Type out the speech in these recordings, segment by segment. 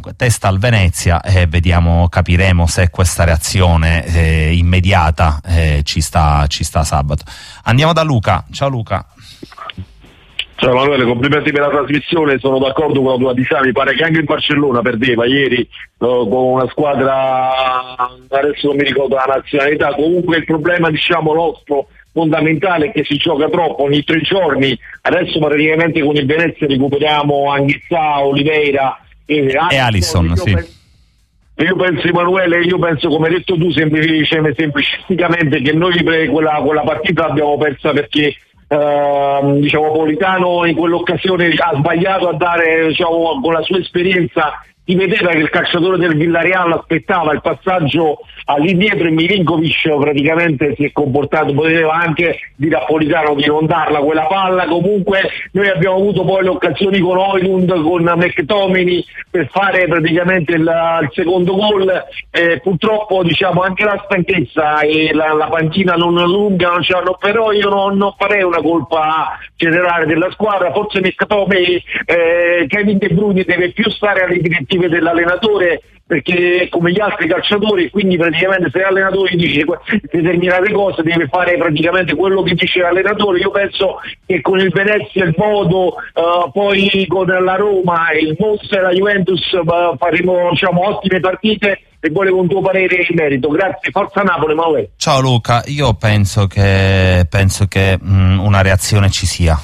Comunque testa al Venezia e capiremo se questa reazione immediata ci sta sabato. Andiamo da Luca. Ciao Luca. Ciao Emanuele, complimenti per la trasmissione, sono d'accordo con la tua disamina, mi pare che anche il Barcellona perdeva ieri con una squadra, adesso non mi ricordo la nazionalità, comunque il problema nostro fondamentale è che si gioca troppo ogni 3 giorni, adesso praticamente con il Venezia recuperiamo Anghissà, Oliveira e Alisson, sì. Io penso Emanuele, come hai detto tu semplicisticamente che noi quella partita l'abbiamo persa perché Politano in quell'occasione ha sbagliato a dare, con la sua esperienza si vedeva che il calciatore del Villarreal aspettava il passaggio all'indietro e Milinkovic praticamente si è comportato, poteva anche dire a Politano di non darla quella palla. Comunque noi abbiamo avuto poi le occasioni con Højlund, con McTominay per fare praticamente il secondo gol, purtroppo anche la stanchezza e la panchina non lunga non c'hanno, però io non farei una colpa generale della squadra, forse McTominay, Kevin De Bruyne deve più stare alle direttive dell'allenatore perché come gli altri calciatori, quindi praticamente se l'allenatore dice determinate cose deve fare praticamente quello che dice l'allenatore. Io penso che con il Venezia, il Bodo, poi con la Roma, il Monza e la Juventus faremo ottime partite e volevo un tuo parere in merito. Grazie, forza Napoli. Manuel. Ciao Luca, io penso che una reazione ci sia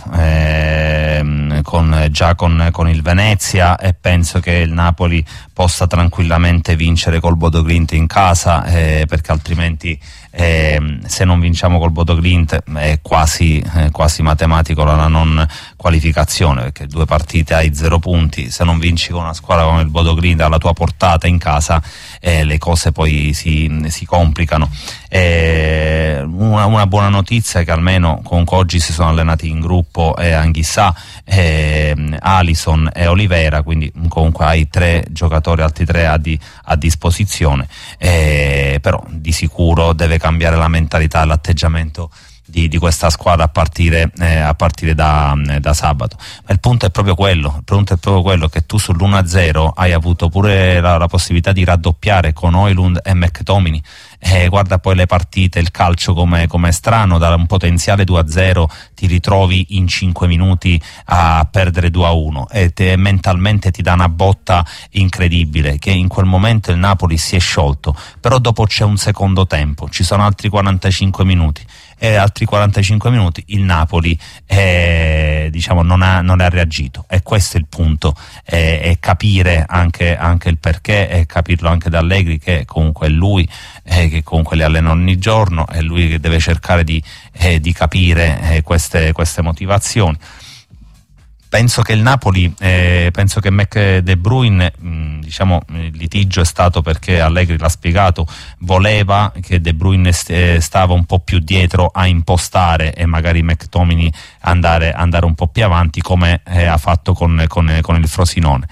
con il Venezia e penso che il Napoli possa tranquillamente vincere col Bodo-Glimt in casa, perché altrimenti se non vinciamo col Bodo-Glimt è quasi matematico la non qualificazione, perché 2 partite hai 0 punti, se non vinci con una squadra come il Bodo-Glimt alla tua portata in casa le cose poi si complicano. Una buona notizia è che almeno comunque oggi si sono allenati in gruppo Anghissà, Alisson e Oliveira, quindi comunque hai 3 giocatori, altri 3 a disposizione, però di sicuro deve cambiare la mentalità e l'atteggiamento di questa squadra a partire da sabato. Ma il punto è proprio quello, che tu sull'1-0 hai avuto pure la possibilità di raddoppiare con Højlund e McTominay. Guarda poi le partite, il calcio come è strano, da un potenziale 2-0 ti ritrovi in 5 minuti a perdere 2-1 e mentalmente ti dà una botta incredibile, che in quel momento il Napoli si è sciolto, però dopo c'è un secondo tempo, ci sono altri 45 minuti e altri 45 minuti il Napoli non ha reagito, e questo è il punto, e capire anche il perché, e capirlo anche da Allegri, che comunque è lui che comunque li allena ogni giorno, è lui che deve cercare di capire queste motivazioni. Penso che il Napoli, penso che De Bruyne, il litigio è stato perché Allegri l'ha spiegato, voleva che De Bruyne stava un po' più dietro a impostare e magari McTominay andare un po' più avanti, come ha fatto con il Frosinone.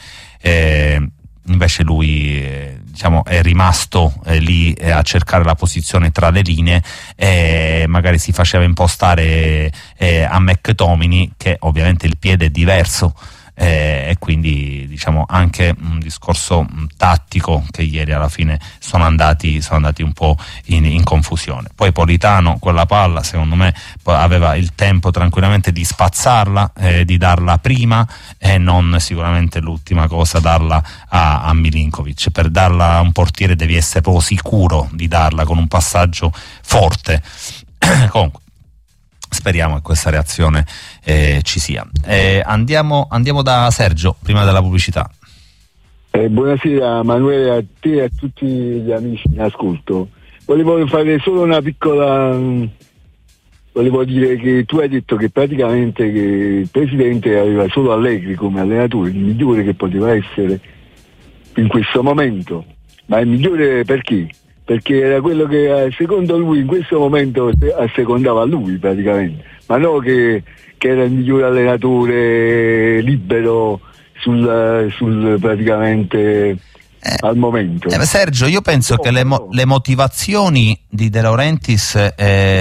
Invece lui è rimasto lì a cercare la posizione tra le linee, e magari si faceva impostare a McTominay, che ovviamente il piede è diverso, e quindi anche un discorso tattico che ieri alla fine sono andati un po' in confusione. Poi Politano quella palla secondo me aveva il tempo tranquillamente di spazzarla, di darla prima, e non sicuramente l'ultima cosa darla a Milinkovic. Per darla a un portiere devi essere proprio sicuro di darla con un passaggio forte. Comunque speriamo che questa reazione ci sia. Andiamo da Sergio prima della pubblicità. Buonasera Manuele, a te e a tutti gli amici in ascolto. Volevo fare solo una piccola... Volevo dire che tu hai detto che praticamente che il presidente aveva solo Allegri come allenatore, il migliore che poteva essere in questo momento. Ma il migliore perché? Perché era quello che secondo lui in questo momento assecondava lui praticamente, ma no che era il migliore allenatore libero sul praticamente al momento. Sergio, io penso che le motivazioni di De Laurentiis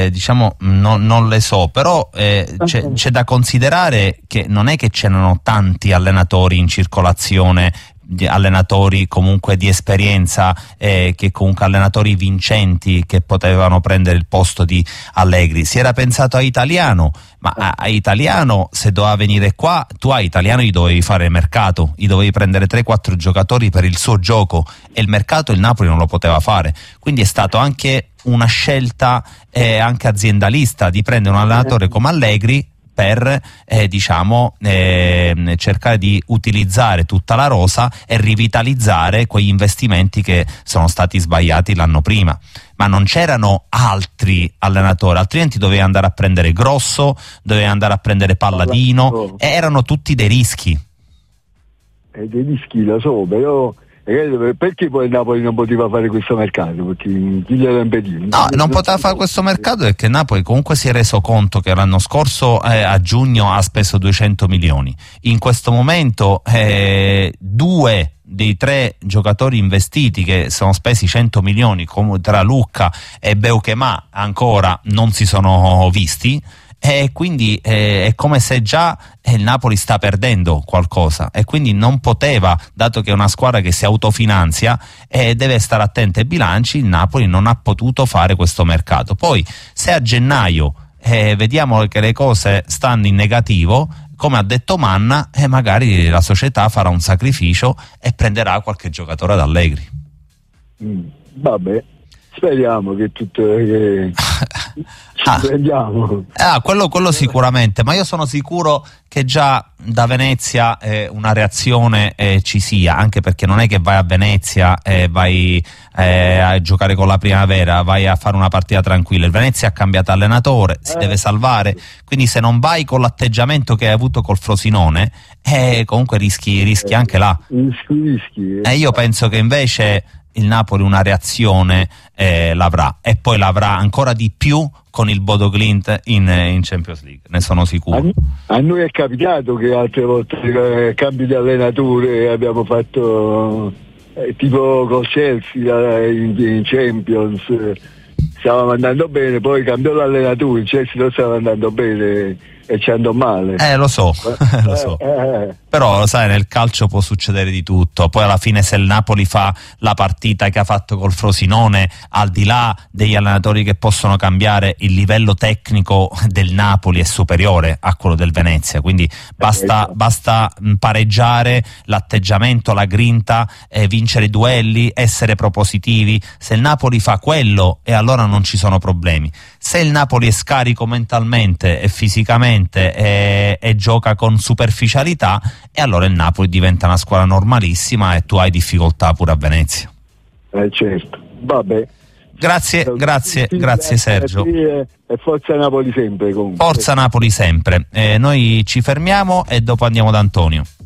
non le so, però c'è da considerare che non è che c'erano tanti allenatori in circolazione di allenatori comunque di esperienza, che comunque allenatori vincenti che potevano prendere il posto di Allegri. Si era pensato a Italiano, ma a Italiano, se doveva venire qua, tu a Italiano gli dovevi fare mercato, gli dovevi prendere 3-4 giocatori per il suo gioco, e il mercato il Napoli non lo poteva fare, quindi è stato anche una scelta anche aziendalista di prendere un allenatore come Allegri per cercare di utilizzare tutta la rosa e rivitalizzare quegli investimenti che sono stati sbagliati l'anno prima. Ma non c'erano altri allenatori, altrimenti dovevi andare a prendere Grosso, dovevi andare a prendere Palladino, e erano tutti dei rischi. Dei rischi, lo so, però perché poi il Napoli non poteva fare questo mercato? Perché chi glielo impediva? No, non poteva fare questo mercato perché Napoli comunque si è reso conto che l'anno scorso a giugno ha speso 200 milioni. In questo momento 2 dei 3 giocatori investiti che sono spesi 100 milioni tra Lucca e Beukema ancora non si sono visti, e quindi è come se già il Napoli sta perdendo qualcosa, e quindi non poteva, dato che è una squadra che si autofinanzia e deve stare attenta ai bilanci, il Napoli non ha potuto fare questo mercato. Poi se a gennaio vediamo che le cose stanno in negativo, come ha detto Manna, magari la società farà un sacrificio e prenderà qualche giocatore ad Allegri. Vabbè, speriamo che tutto ci prendiamo. Quello sicuramente, ma io sono sicuro che già da Venezia una reazione ci sia, anche perché non è che vai a Venezia e vai a giocare con la Primavera, vai a fare una partita tranquilla. Il Venezia ha cambiato allenatore, si deve salvare, quindi se non vai con l'atteggiamento che hai avuto col Frosinone, comunque rischi anche là. Rischi. Io penso che invece il Napoli una reazione l'avrà, e poi l'avrà ancora di più con il Bodo Glimt in Champions League, ne sono sicuro. A noi è capitato che altre volte cambi di allenatore abbiamo fatto tipo con Chelsea in Champions, stavamo andando bene, poi cambiò l'allenatore, il Chelsea non stava andando bene e ci andò male. Lo so, lo so. Però sai, nel calcio può succedere di tutto. Poi alla fine, se il Napoli fa la partita che ha fatto col Frosinone, al di là degli allenatori che possono cambiare, il livello tecnico del Napoli è superiore a quello del Venezia, quindi basta pareggiare, l'atteggiamento, la grinta, vincere i duelli, essere propositivi. Se il Napoli fa quello, e allora non ci sono problemi. Se il Napoli è scarico mentalmente e fisicamente e gioca con superficialità, e allora il Napoli diventa una squadra normalissima e tu hai difficoltà pure a Venezia. Certo, vabbè. Grazie Sergio. E forza Napoli sempre comunque. Forza Napoli sempre. Noi ci fermiamo e dopo andiamo da Antonio.